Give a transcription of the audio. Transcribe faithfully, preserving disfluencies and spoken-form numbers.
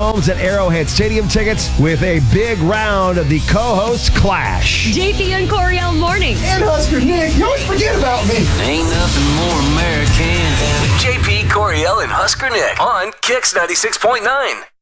Mahomes at Arrowhead Stadium tickets with a big round of the co-host clash. J P and Coriel mornings. And Husker Nick, you always forget about me. Ain't nothing more American than J P, Coriel, and Husker Nick on Kicks ninety-six point nine.